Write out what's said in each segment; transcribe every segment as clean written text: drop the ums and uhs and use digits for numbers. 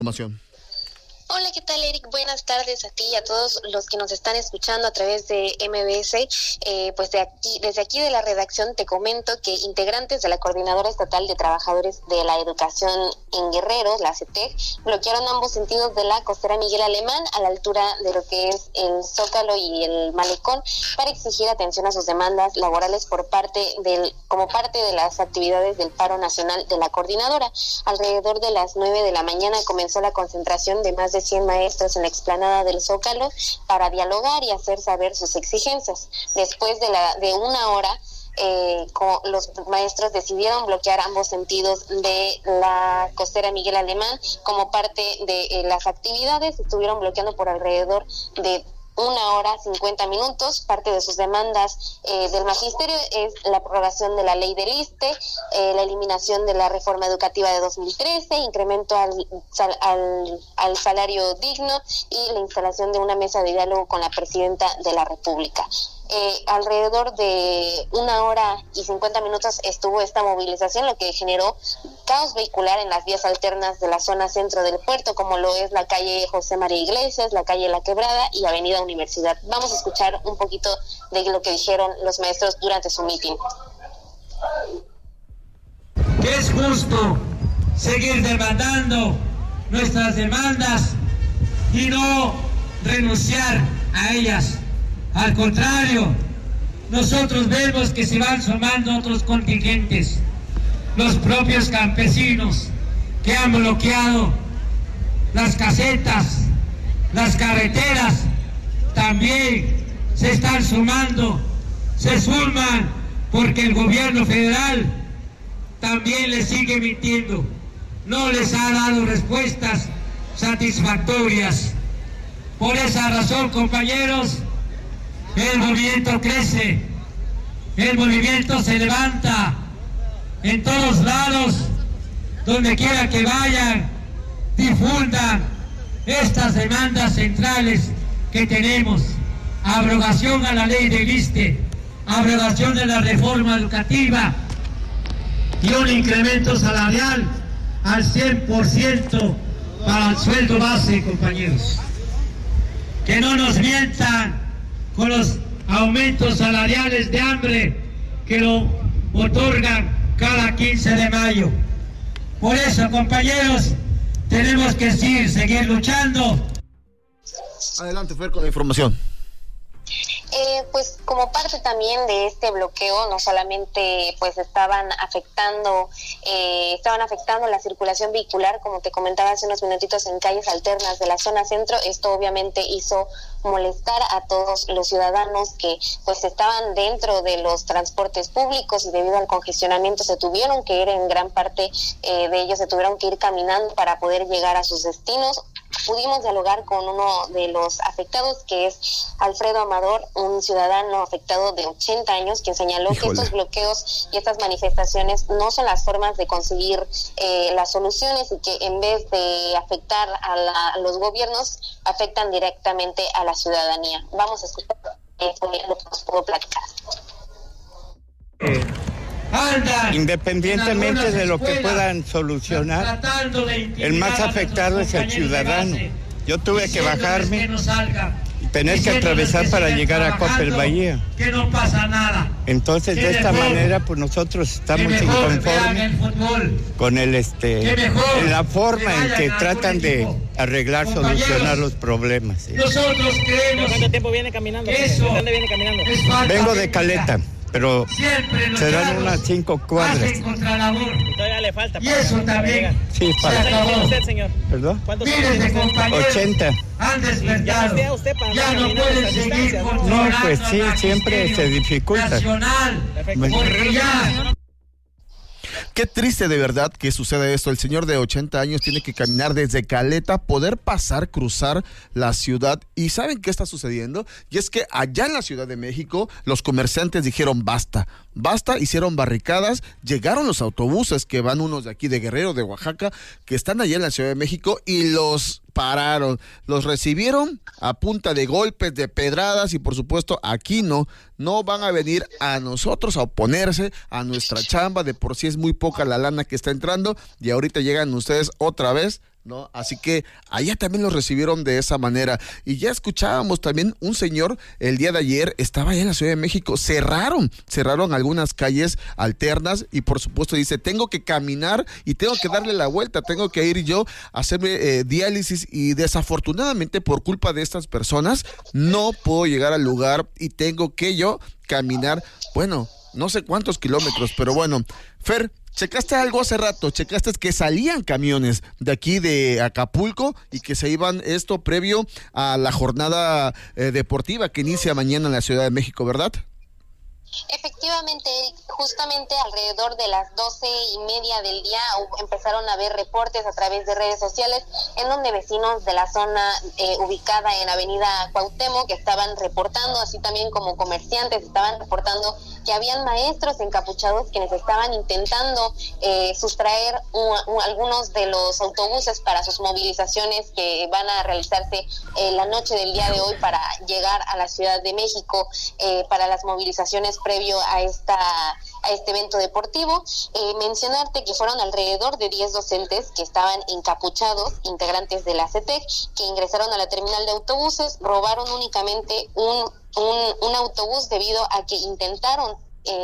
Información. Hola, ¿qué tal, Eric? Buenas tardes a ti y a todos los que nos están escuchando a través de MBS. Desde aquí de la redacción te comento que integrantes de la Coordinadora Estatal de Trabajadores de la Educación en Guerrero, la CETEG, bloquearon ambos sentidos de la costera Miguel Alemán a la altura de lo que es el Zócalo y el Malecón para exigir atención a sus demandas laborales como parte de las actividades del paro nacional de la coordinadora. Alrededor de las 9 de la mañana comenzó la concentración de más de 100 maestros en la explanada del Zócalo para dialogar y hacer saber sus exigencias. Después de una hora, los maestros decidieron bloquear ambos sentidos de la costera Miguel Alemán como parte de las actividades. Estuvieron bloqueando por alrededor de 1 hora 50 minutos. Parte de sus demandas del magisterio es la prorrogación de la ley del ISSSTE, la eliminación de la reforma educativa de 2013, incremento al salario digno y la instalación de una mesa de diálogo con la presidenta de la República. Alrededor de 1 hora y 50 minutos estuvo esta movilización, lo que generó caos vehicular en las vías alternas de la zona centro del puerto, como lo es la calle José María Iglesias, la calle La Quebrada y avenida Universidad. Vamos a escuchar un poquito de lo que dijeron los maestros durante su mitin. Es justo seguir demandando nuestras demandas y no renunciar a ellas. Al contrario, nosotros vemos que se van sumando otros contingentes. Los propios campesinos que han bloqueado las casetas, las carreteras, también se están sumando, se suman porque el gobierno federal también les sigue mintiendo. No les ha dado respuestas satisfactorias. Por esa razón, compañeros, el movimiento crece, el movimiento se levanta en todos lados, donde quiera que vayan, difundan estas demandas centrales que tenemos: abrogación a la ley del ISSSTE, abrogación de la reforma educativa y un incremento salarial al 100% para el sueldo base, compañeros. Que no nos mientan con los aumentos salariales de hambre que lo otorgan cada 15 de mayo. Por eso, compañeros, tenemos que seguir luchando. Adelante, Fer, con la información. Pues como parte también de este bloqueo, no solamente pues estaban afectando la circulación vehicular, como te comentaba hace unos minutitos, en calles alternas de la zona centro. Esto obviamente hizo molestar a todos los ciudadanos que pues estaban dentro de los transportes públicos, y debido al congestionamiento se tuvieron que ir, en gran parte de ellos se tuvieron que ir caminando para poder llegar a sus destinos. Pudimos dialogar con uno de los afectados, que es Alfredo Amador, un ciudadano afectado de 80 años, quien señaló que estos bloqueos y estas manifestaciones no son las formas de conseguir las soluciones, y que en vez de afectar a los gobiernos, afectan directamente a la ciudadanía. Vamos a escuchar lo que nos puedo platicar. Independientemente de lo que puedan solucionar, el más afectado es el ciudadano. Yo tuve que bajarme y tener que atravesar para llegar a Coppel Bahía. Entonces, de esta manera, pues nosotros estamos inconformes con la forma en que tratan de arreglar, solucionar los problemas. Nosotros creemos. ¿Cuánto tiempo viene caminando? ¿De dónde viene caminando? Vengo de Caleta, pero serán unas 5 cuadras. Y todavía le falta. Y eso también. Sí, ¿Cuántos años tiene usted, señor? ¿Perdón? ¿Cuántos Miles de compañeros 80. han despertado. ¿Ya usted para Ya no pueden seguir No, controlando pues sí, el siempre se magisterio dificulta. nacional, porque ya... Qué triste de verdad que suceda esto. El señor de 80 años tiene que caminar desde Caleta, poder cruzar la ciudad. ¿Y saben qué está sucediendo? Y es que allá en la Ciudad de México, los comerciantes dijeron basta, hicieron barricadas, llegaron los autobuses que van, unos de aquí de Guerrero, de Oaxaca, que están allá en la Ciudad de México, y los pararon, los recibieron a punta de golpes, de pedradas, y por supuesto aquí no van a venir a nosotros a oponerse a nuestra chamba. De por sí es muy poca la lana que está entrando, y ahorita llegan ustedes otra vez ¿no? Así que allá también los recibieron de esa manera. Y ya escuchábamos también un señor el día de ayer, estaba allá en la Ciudad de México, cerraron algunas calles alternas y por supuesto dice, tengo que caminar y tengo que darle la vuelta, tengo que ir yo a hacerme diálisis y desafortunadamente por culpa de estas personas no puedo llegar al lugar y tengo que yo caminar, bueno, no sé cuántos kilómetros, pero bueno, Fer, checaste algo hace rato, checaste que salían camiones de aquí de Acapulco y que se iban esto previo a la jornada deportiva que inicia mañana en la Ciudad de México, ¿verdad? Efectivamente, justamente alrededor de las 12:30 del día empezaron a haber reportes a través de redes sociales en donde vecinos de la zona ubicada en Avenida Cuauhtémoc que estaban reportando, así también como comerciantes estaban reportando que habían maestros encapuchados quienes estaban intentando sustraer algunos de los autobuses para sus movilizaciones que van a realizarse la noche del día de hoy para llegar a la Ciudad de México para las movilizaciones previo a este evento deportivo. Mencionarte que fueron alrededor de 10 docentes que estaban encapuchados, integrantes de la CETEC, que ingresaron a la terminal de autobuses, robaron únicamente un autobús debido a que intentaron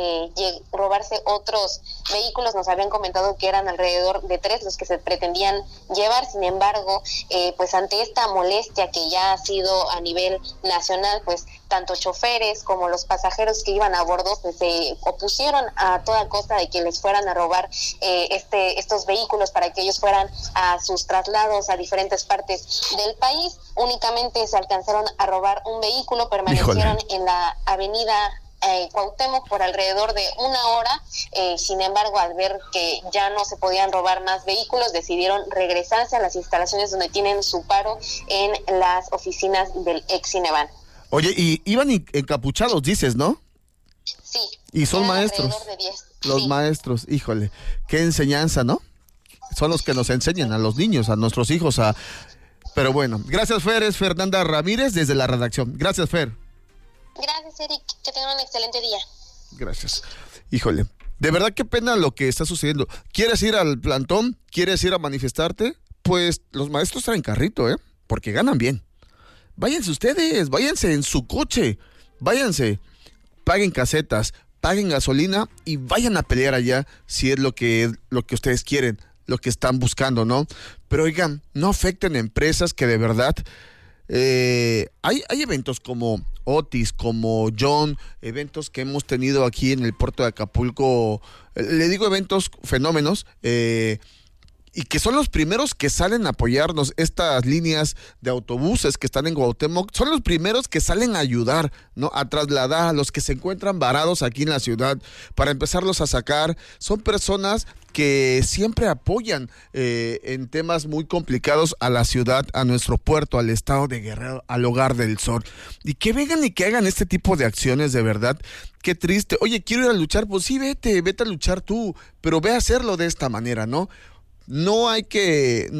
robarse otros vehículos. Nos habían comentado que eran alrededor de 3 los que se pretendían llevar. Sin embargo, pues ante esta molestia que ya ha sido a nivel nacional, pues tanto choferes como los pasajeros que iban a bordo pues, se opusieron a toda costa de que les fueran a robar estos vehículos para que ellos fueran a sus traslados a diferentes partes del país. Únicamente se alcanzaron a robar un vehículo, permanecieron en la avenida Cuauhtémoc por alrededor de 1 hora. Sin embargo, al ver que ya no se podían robar más vehículos, decidieron regresarse a las instalaciones donde tienen su paro en las oficinas del ex-Cineban. Oye, y iban encapuchados, dices, ¿no? Sí. Y son maestros. De 10. Los sí. Maestros, híjole, qué enseñanza, ¿no? Son los que nos enseñan a los niños, a nuestros hijos, Pero bueno, gracias, Fer, es Fernanda Ramírez desde la redacción. Gracias, Fer. Gracias, Eric, que tengan un excelente día. Gracias. Híjole, de verdad qué pena lo que está sucediendo. ¿Quieres ir al plantón? ¿Quieres ir a manifestarte? Pues los maestros traen carrito, porque ganan bien. Váyanse ustedes, váyanse en su coche, váyanse, paguen casetas, paguen gasolina y vayan a pelear allá si es lo que ustedes quieren, lo que están buscando, ¿no? Pero oigan, no afecten empresas que de verdad... hay eventos como Otis, como John, eventos que hemos tenido aquí en el puerto de Acapulco, le digo eventos, fenómenos, y que son los primeros que salen a apoyarnos. Estas líneas de autobuses que están en Cuauhtémoc son los primeros que salen a ayudar, ¿no? A trasladar a los que se encuentran varados aquí en la ciudad para empezarlos a sacar. Son personas que siempre apoyan en temas muy complicados a la ciudad, a nuestro puerto, al estado de Guerrero, al Hogar del Sol. Y que vengan y que hagan este tipo de acciones, de verdad, qué triste. Oye, quiero ir a luchar, pues sí, vete a luchar tú, pero ve a hacerlo de esta manera, ¿no? No hay que,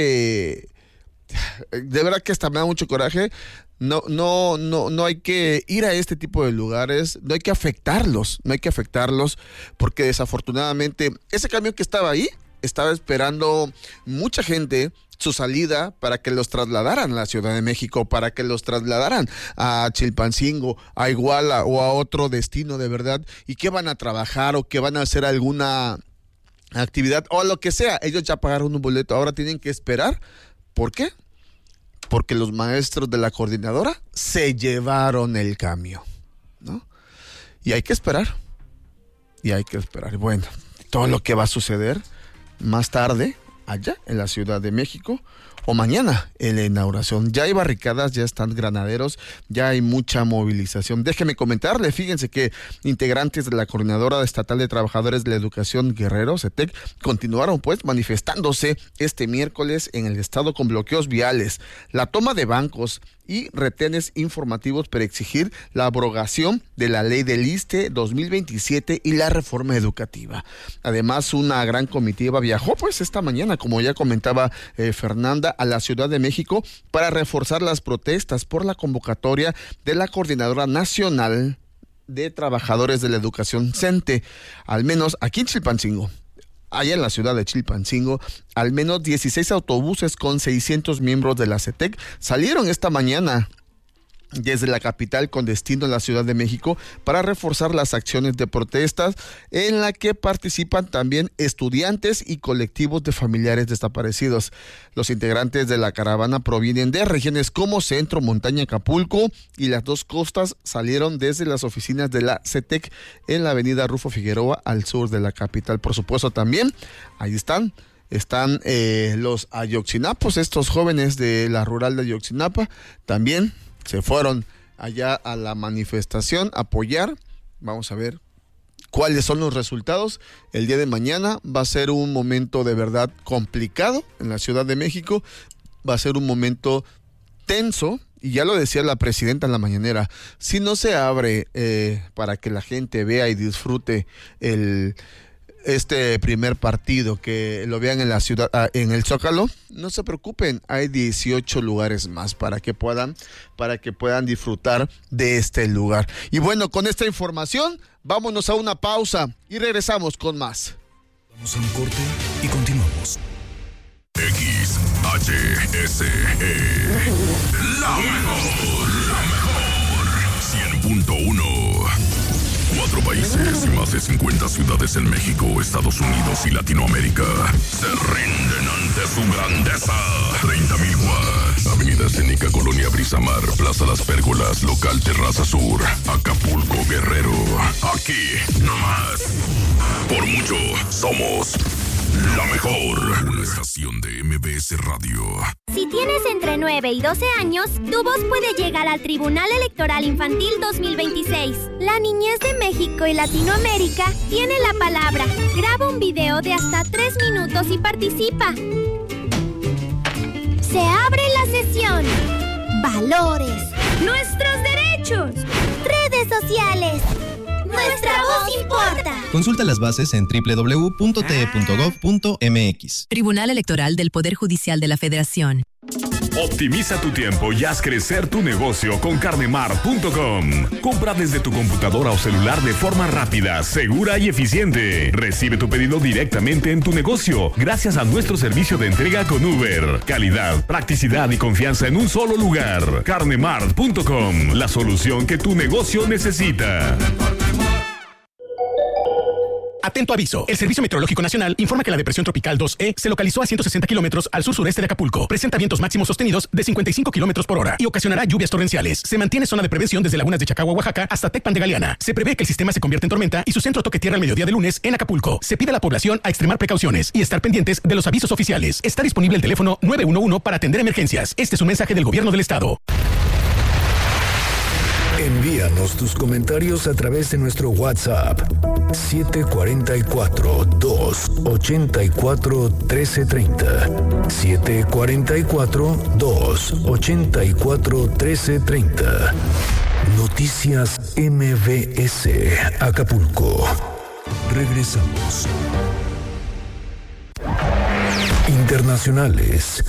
de verdad que hasta me da mucho coraje. No hay que ir a este tipo de lugares, no hay que afectarlos, porque desafortunadamente ese camión que estaba ahí, estaba esperando mucha gente su salida para que los trasladaran a la Ciudad de México, para que los trasladaran a Chilpancingo, a Iguala o a otro destino de verdad, y que van a trabajar o que van a hacer alguna actividad o lo que sea. Ellos ya pagaron un boleto, ahora tienen que esperar. ¿Por qué? Porque los maestros de la coordinadora se llevaron el camión, ¿no? Y hay que esperar. Bueno, todo lo que va a suceder más tarde allá en la Ciudad de México o mañana en la inauguración. Ya hay barricadas, ya están granaderos, ya hay mucha movilización. Déjeme comentarle, fíjense que integrantes de la Coordinadora Estatal de Trabajadores de la Educación Guerrero, CETEC, continuaron pues manifestándose este miércoles en el estado con bloqueos viales, la toma de bancos y retenes informativos para exigir la abrogación de la ley del ISSSTE 2027 y la reforma educativa. Además, una gran comitiva viajó pues esta mañana, como ya comentaba Fernanda, a la Ciudad de México para reforzar las protestas por la convocatoria de la Coordinadora Nacional de Trabajadores de la Educación, CENTE, al menos aquí en Chilpancingo. allá en la ciudad de Chilpancingo, al menos 16 autobuses con 600 miembros de la CETEC salieron esta mañana desde la capital con destino a la Ciudad de México para reforzar las acciones de protestas en la que participan también estudiantes y colectivos de familiares desaparecidos. Los integrantes de la caravana provienen de regiones como Centro, Montaña, Acapulco y las dos costas. Salieron desde las oficinas de la CETEC en la avenida Rufo Figueroa al sur de la capital. Por supuesto también, ahí están los ayotzinapos, estos jóvenes de la rural de Ayotzinapa, también se fueron allá a la manifestación a apoyar. Vamos a ver cuáles son los resultados. El día de mañana va a ser un momento de verdad complicado en la Ciudad de México. Va a ser un momento tenso. Y ya lo decía la presidenta en la mañanera, si no se abre para que la gente vea y disfrute este primer partido, que lo vean en la ciudad, en el Zócalo, no se preocupen, hay 18 lugares más para que puedan disfrutar de este lugar. Y bueno, con esta información, vámonos a una pausa y regresamos con más. Vamos a un corte y continuamos. XHSE, la mejor 100.1. 4 países y más de 50 ciudades en México, Estados Unidos y Latinoamérica se rinden ante su grandeza. 30,000 watts. Avenida Escénica, Colonia Brisamar, Plaza Las Pérgolas, Local Terraza Sur, Acapulco, Guerrero. Aquí, no más. Por mucho, somos la mejor. Una estación de MBS Radio. Si tienes entre 9 y 12 años, tu voz puede llegar al Tribunal Electoral Infantil 2026. La niñez de México y Latinoamérica tiene la palabra. Graba un video de hasta 3 minutos y participa. Se abre la sesión. Valores. Nuestros derechos. Redes sociales. Nuestra voz importa. Consulta las bases en www.te.gov.mx. Tribunal Electoral del Poder Judicial de la Federación. Optimiza tu tiempo y haz crecer tu negocio con carnemart.com. Compra desde tu computadora o celular de forma rápida, segura y eficiente. Recibe tu pedido directamente en tu negocio gracias a nuestro servicio de entrega con Uber. Calidad, practicidad y confianza en un solo lugar. Carnemart.com, la solución que tu negocio necesita. Atento aviso. El Servicio Meteorológico Nacional informa que la depresión tropical 2E se localizó a 160 kilómetros al sur-sureste de Acapulco. Presenta vientos máximos sostenidos de 55 kilómetros por hora y ocasionará lluvias torrenciales. Se mantiene zona de prevención desde Lagunas de Chacagua, Oaxaca, hasta Tecpan de Galeana. Se prevé que el sistema se convierta en tormenta y su centro toque tierra al mediodía de lunes en Acapulco. Se pide a la población a extremar precauciones y estar pendientes de los avisos oficiales. Está disponible el teléfono 911 para atender emergencias. Este es un mensaje del Gobierno del Estado. Envíanos tus comentarios a través de nuestro WhatsApp 744-284-1330. 744-284-1330. Noticias MBS Acapulco. Regresamos. Internacionales.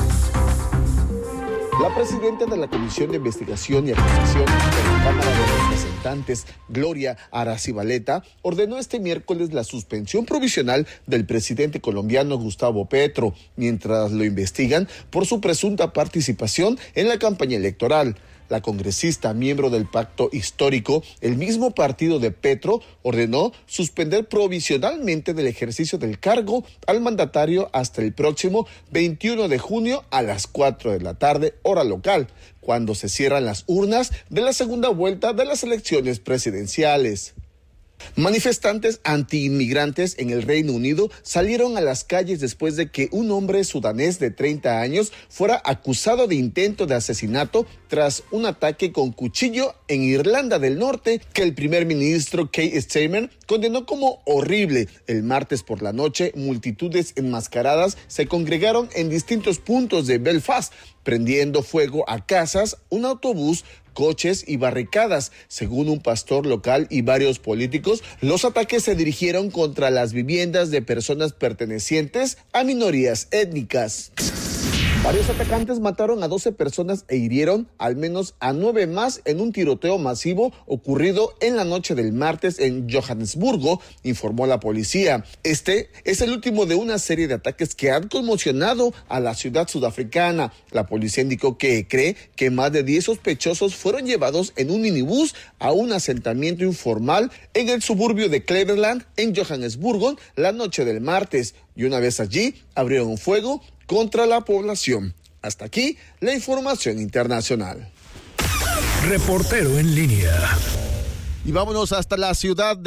La presidenta de la Comisión de Investigación y Acusación de la Cámara de Representantes, Gloria Aracibaleta, ordenó este miércoles la suspensión provisional del presidente colombiano Gustavo Petro, mientras lo investigan por su presunta participación en la campaña electoral. La congresista, miembro del pacto histórico, el mismo partido de Petro, ordenó suspender provisionalmente del ejercicio del cargo al mandatario hasta el próximo 21 de junio a las 4 de la tarde, hora local, cuando se cierran las urnas de la segunda vuelta de las elecciones presidenciales. Manifestantes antiinmigrantes en el Reino Unido salieron a las calles después de que un hombre sudanés de 30 años fuera acusado de intento de asesinato tras un ataque con cuchillo en Irlanda del Norte, que el primer ministro Keir Starmer condenó como horrible. El martes por la noche, multitudes enmascaradas se congregaron en distintos puntos de Belfast, prendiendo fuego a casas, un autobús, coches y barricadas. Según un pastor local y varios políticos, los ataques se dirigieron contra las viviendas de personas pertenecientes a minorías étnicas. Varios atacantes mataron a 12 personas e hirieron al menos a 9 más en un tiroteo masivo ocurrido en la noche del martes en Johannesburgo, informó la policía. Este es el último de una serie de ataques que han conmocionado a la ciudad sudafricana. La policía indicó que cree que más de 10 sospechosos fueron llevados en un minibús a un asentamiento informal en el suburbio de Cleveland, en Johannesburgo, la noche del martes. Y una vez allí, abrieron fuego contra la población. Hasta aquí la información internacional. Reportero en línea. Y vámonos hasta la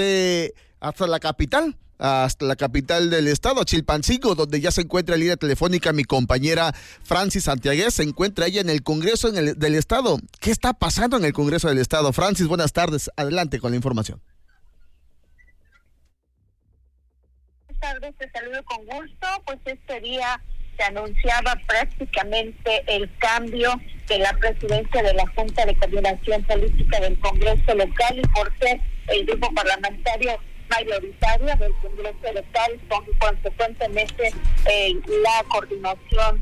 capital del estado, Chilpancingo, donde ya se encuentra en línea telefónica mi compañera Francis Santiaguez. Se encuentra ella en el Congreso del Estado. ¿Qué está pasando en el Congreso del Estado? Francis, buenas tardes. Adelante con la información. Buenas tardes, te saludo con gusto. Pues este día se anunciaba prácticamente el cambio de la presidencia de la Junta de Coordinación Política del Congreso local, y por ser el grupo parlamentario mayoritario del Congreso local, consecuentemente la coordinación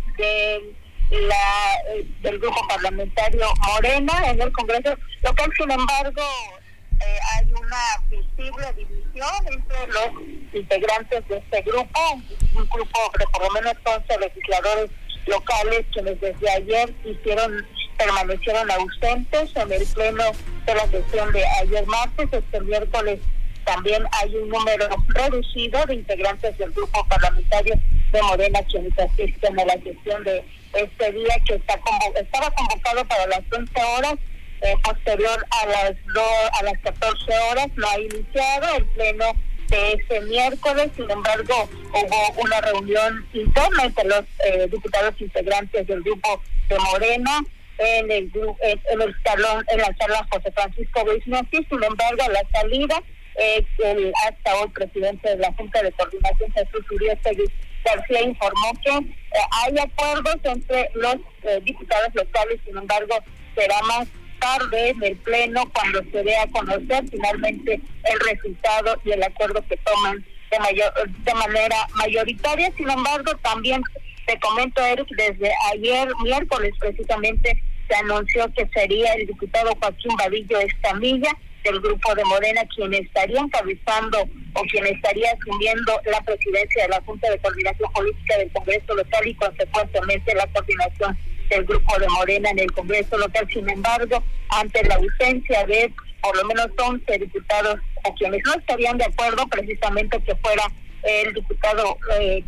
del grupo parlamentario Morena en el Congreso local. Sin embargo, hay una visible división entre los integrantes de este grupo, un grupo de por lo menos 11 legisladores locales quienes desde ayer permanecieron ausentes en el pleno de la sesión de ayer martes. Este miércoles también hay un número reducido de integrantes del grupo parlamentario de Morena quienes asisten a la sesión de este día, que estaba convocado para las 11 horas. Posterior a las 14 horas no ha iniciado el pleno de este miércoles. Sin embargo, hubo una reunión interna entre los diputados integrantes del grupo de Morena en el salón, en la sala José Francisco Wisniewski. Sin embargo, a la salida, el hasta hoy presidente de la Junta de Coordinación, Jesús Uriostegui García, informó que hay acuerdos entre los diputados locales. Sin embargo, será más tarde en el pleno cuando se dé a conocer finalmente el resultado y el acuerdo que toman de manera mayoritaria. Sin embargo, también te comento, Eric, desde ayer miércoles precisamente se anunció que sería el diputado Joaquín Vadillo Escamilla del grupo de Morena quien estaría encabezando o quien estaría asumiendo la presidencia de la Junta de Coordinación Política del Congreso local y consecuentemente la coordinación del grupo de Morena en el Congreso local. Sin embargo, ante la ausencia de por lo menos 11 diputados o quienes no estarían de acuerdo precisamente que fuera el diputado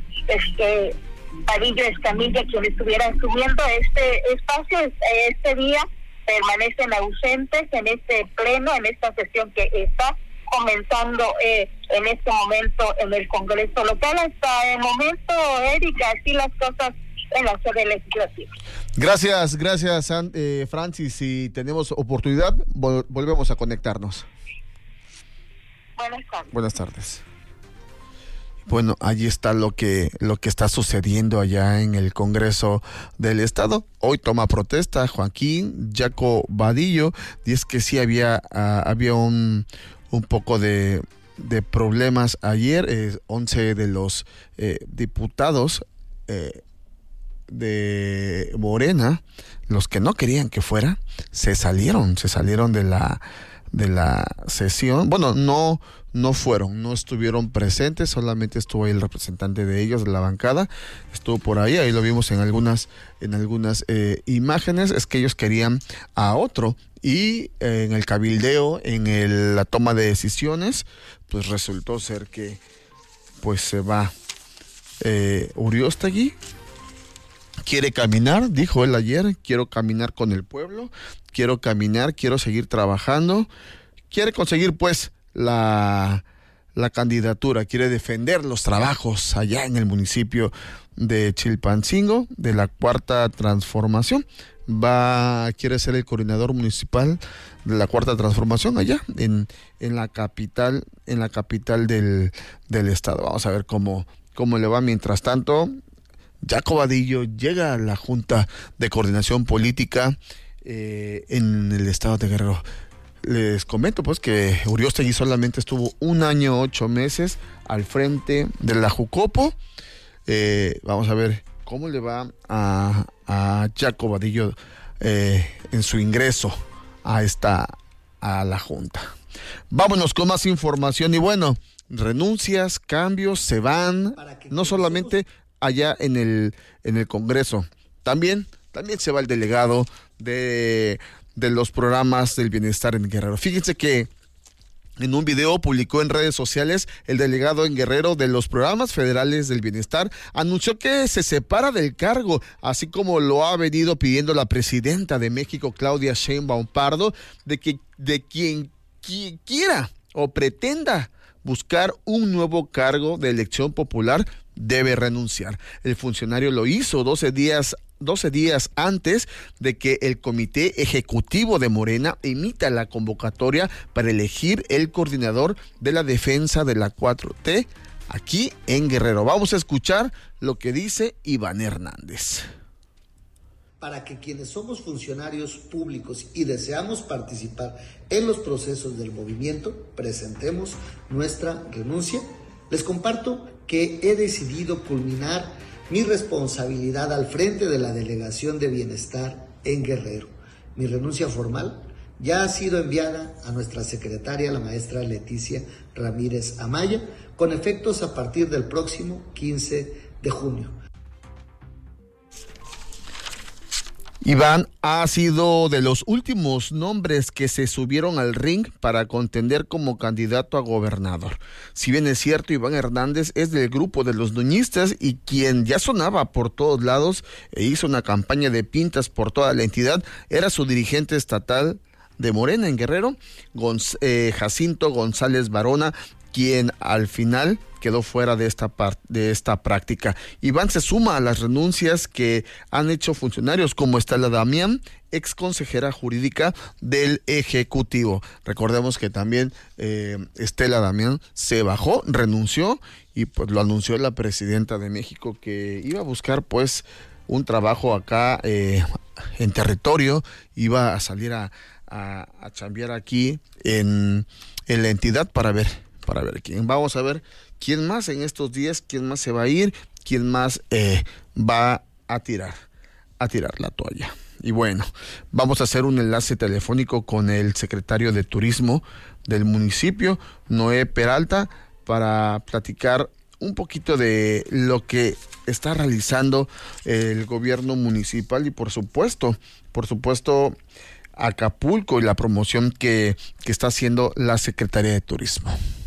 Vadillo Escamilla quien estuviera asumiendo este espacio, este día permanecen ausentes en este pleno, en esta sesión que está comenzando en este momento en el Congreso local. Hasta el momento, Erika, así las cosas en la sede legislativa. Gracias, Francis. Si tenemos oportunidad, volvemos a conectarnos. Buenas tardes. Buenas tardes. Bueno, allí está lo que está sucediendo allá en el Congreso del Estado. Hoy toma protesta Joaquín Jaco Vadillo, y es que sí había un poco de problemas ayer. 11 de los diputados de Morena, los que no querían que fuera, se salieron de la sesión. Bueno, no estuvieron presentes, solamente estuvo ahí el representante de ellos de la bancada, estuvo por ahí lo vimos en algunas imágenes. Es que ellos querían a otro, y en el cabildeo, en la toma de decisiones, pues resultó ser que pues se va Uriostegui. Quiere caminar, dijo él ayer, quiero caminar con el pueblo, quiero seguir trabajando, quiere conseguir pues la candidatura, quiere defender los trabajos allá en el municipio de Chilpancingo, de la Cuarta Transformación. Quiere ser el coordinador municipal de la Cuarta Transformación allá en la capital del estado. Vamos a ver cómo le va. Mientras tanto, Jaco Vadillo llega a la Junta de Coordinación Política en el estado de Guerrero. Les comento pues que Uriostegui solamente estuvo 1 año 8 meses al frente de la Jucopo. Vamos a ver cómo le va a Jaco Vadillo en su ingreso a la Junta. Vámonos con más información y bueno, renuncias, cambios, se van, no solamente allá en el Congreso, también se va el delegado de los programas del bienestar en Guerrero. Fíjense que en un video publicó en redes sociales, el delegado en Guerrero de los programas federales del bienestar anunció que se separa del cargo, así como lo ha venido pidiendo la presidenta de México, Claudia Sheinbaum Pardo, de quien quiera o pretenda buscar un nuevo cargo de elección popular debe renunciar. El funcionario lo hizo 12 días antes de que el Comité Ejecutivo de Morena emita la convocatoria para elegir el coordinador de la defensa de la 4T aquí en Guerrero. Vamos a escuchar lo que dice Iván Hernández. Para que quienes somos funcionarios públicos y deseamos participar en los procesos del movimiento, presentemos nuestra renuncia. Les comparto que he decidido culminar mi responsabilidad al frente de la Delegación de Bienestar en Guerrero. Mi renuncia formal ya ha sido enviada a nuestra secretaria, la maestra Leticia Ramírez Amaya, con efectos a partir del próximo 15 de junio. Iván ha sido de los últimos nombres que se subieron al ring para contender como candidato a gobernador. Si bien es cierto, Iván Hernández es del grupo de los nuñistas y quien ya sonaba por todos lados e hizo una campaña de pintas por toda la entidad, era su dirigente estatal de Morena en Guerrero, Jacinto González Barona, quien al final quedó fuera de esta práctica. Iván se suma a las renuncias que han hecho funcionarios como Estela Damián, ex consejera jurídica del Ejecutivo. Recordemos que también Estela Damián se bajó, renunció y pues lo anunció la presidenta de México que iba a buscar pues un trabajo acá en territorio, iba a salir a chambear aquí en la entidad para ver quién. Vamos a ver quién más en estos días, quién más se va a ir, quién más va a tirar la toalla. Y bueno, vamos a hacer un enlace telefónico con el secretario de Turismo del municipio, Noé Peralta, para platicar un poquito de lo que está realizando el gobierno municipal y por supuesto Acapulco y la promoción que está haciendo la Secretaría de Turismo.